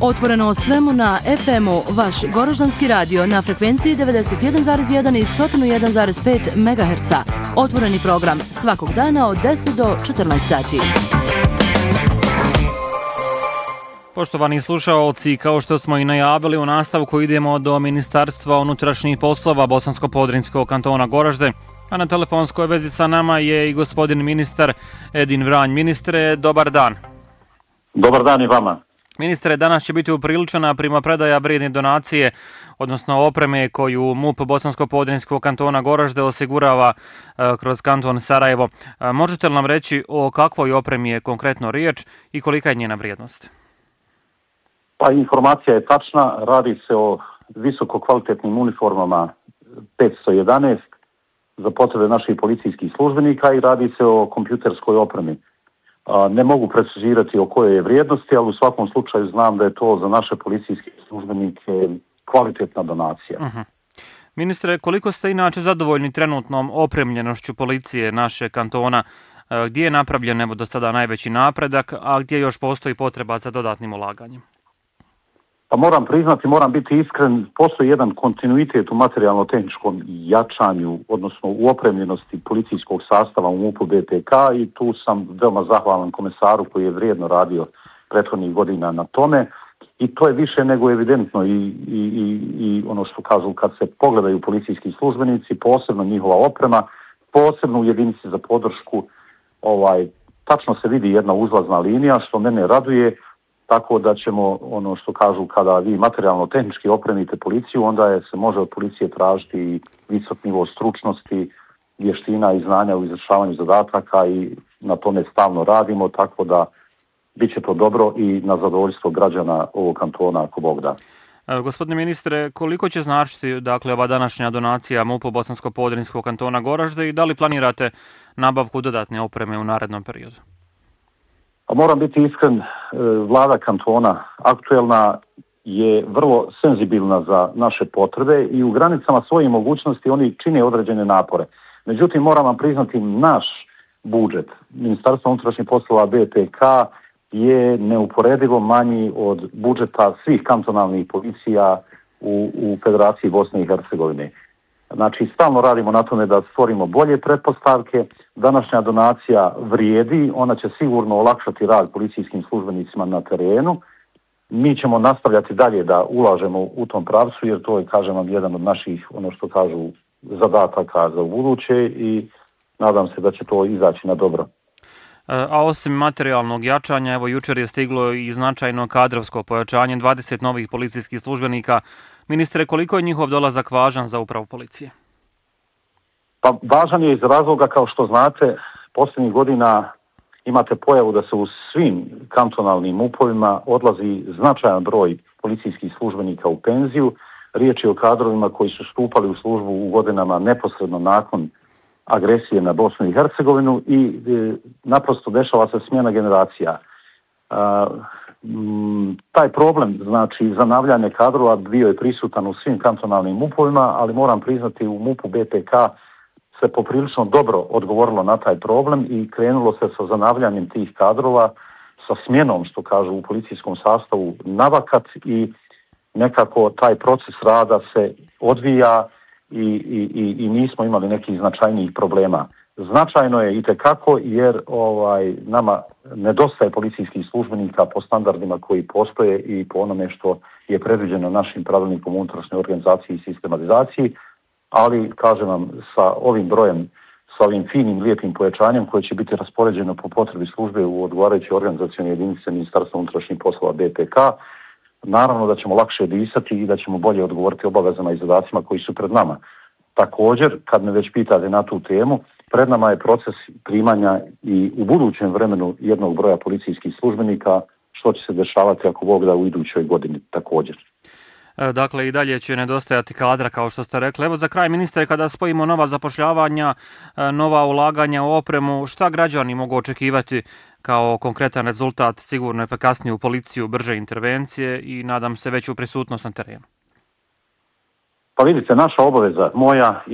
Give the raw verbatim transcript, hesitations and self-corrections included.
Otvoreno o svemu na F M-u, vaš Goroždanski radio na frekvenciji devedeset jedan zarez jedan i sto jedan zarez pet megaherca. Otvoreni program svakog dana od deset do četrnaest sati. Poštovani slušaoci, kao što smo i najavili, u nastavku idemo do Ministarstva unutrašnjih poslova Bosansko-Podrinjskog kantona Goražde, a na telefonskoj vezi sa nama je i gospodin ministar Edin Vranj. Ministre, dobar dan. Dobar dan i vama. Ministre, danas će biti upriličena primopredaja vrijedne donacije, odnosno opreme koju MUP Bosansko-Podrinjskog kantona Goražde osigurava e, kroz kanton Sarajevo. E, možete li nam reći o kakvoj opremi je konkretno riječ i kolika je njena vrijednost? Pa informacija je tačna, radi se o visoko kvalitetnim uniformama petsto jedanaest za potrebe naših policijskih službenika i radi se o kompjuterskoj opremi. Ne mogu precizirati o kojoj je vrijednosti, ali u svakom slučaju znam da je to za naše policijske službenike kvalitetna donacija. Uh-huh. Ministre, koliko ste inače zadovoljni trenutnom opremljenošću policije naše kantona? Gdje je napravljen evo do sada najveći napredak, a gdje još postoji potreba za dodatnim ulaganjem? Pa moram priznati, moram biti iskren, postoji jedan kontinuitet u materijalno-tehničkom jačanju, odnosno u opremljenosti policijskog sastava u MUP-u B P K i tu sam veoma zahvalan komesaru koji je vrijedno radio prethodnih godina na tome i to je više nego evidentno i, i, i, i ono što kažu kad se pogledaju policijski službenici, posebno njihova oprema, posebno u jedinici za podršku, ovaj, tačno se vidi jedna uzlazna linija što mene raduje. Tako da ćemo, ono što kažu, kada vi materijalno-tehnički opremite policiju, onda je, se može od policije tražiti i visok nivo stručnosti, vještina i znanja u izvršavanju zadataka i na tome stalno radimo, tako da bit će to dobro i na zadovoljstvo građana ovog kantona, ako Bog da. E, gospodine ministre, koliko će značiti dakle, ova današnja donacija MUP-u Bosansko-Podrinjskog kantona Goražde i da li planirate nabavku dodatne opreme u narednom periodu? A moram biti iskren, vlada kantona aktuelna je vrlo senzibilna za naše potrebe i u granicama svojih mogućnosti oni čine određene napore. Međutim, moram vam priznati, naš budžet Ministarstva unutrašnjih poslova B P K je neuporedivo manji od budžeta svih kantonalnih policija u, u Federaciji Bosne i Hercegovine. Znači, stalno radimo na tome da stvorimo bolje pretpostavke. Današnja donacija vrijedi, ona će sigurno olakšati rad policijskim službenicima na terenu. Mi ćemo nastavljati dalje da ulažemo u tom pravcu, jer to je, kažem vam, jedan od naših, ono što kažu, zadataka za buduće i nadam se da će to izaći na dobro. A osim materijalnog jačanja, evo jučer je stiglo i značajno kadrovsko pojačanje, dvadeset novih policijskih službenika. Ministre, koliko je njihov dolazak važan za upravu policije? Pa važan je iz razloga, kao što znate, posljednjih godina imate pojavu da se u svim kantonalnim upovima odlazi značajan broj policijskih službenika u penziju. Riječ je o kadrovima koji su stupali u službu u godinama neposredno nakon agresije na Bosnu i Hercegovinu i e, naprosto dešava se smjena generacija. A, m, taj problem, znači zanavljanje kadrova, bio je prisutan u svim kantonalnim upovima, ali moram priznati u MUP-u B P K se poprilično dobro odgovorilo na taj problem i krenulo se sa zanavljanjem tih kadrova, sa smjenom, što kažu u policijskom sastavu, navakat i nekako taj proces rada se odvija i, i, i, i nismo imali nekih značajnijih problema. Značajno je itekako jer ovaj, nama nedostaje policijskih službenika po standardima koji postoje i po onome što je predviđeno našim pravilnikom unutrašnje organizacije i sistematizaciji, ali, kažem vam, sa ovim brojem, sa ovim finim, lijepim pojačanjem koje će biti raspoređeno po potrebi službe u odgovarajuće organizacione jedinice Ministarstva unutrašnjih poslova B P K, naravno da ćemo lakše disati i da ćemo bolje odgovoriti obavezama i zadacima koji su pred nama. Također, kad me već pitate na tu temu, pred nama je proces primanja i u budućem vremenu jednog broja policijskih službenika, što će se dešavati ako Bog da u idućoj godini također. Dakle, i dalje će nedostajati kadra, kao što ste rekli. Evo za kraj, ministre, kada spojimo nova zapošljavanja, nova ulaganja u opremu, šta građani mogu očekivati kao konkretan rezultat, sigurno efikasniju policiju, brže intervencije i nadam se veću prisutnost na terenu? Pa vidite, naša obaveza, moja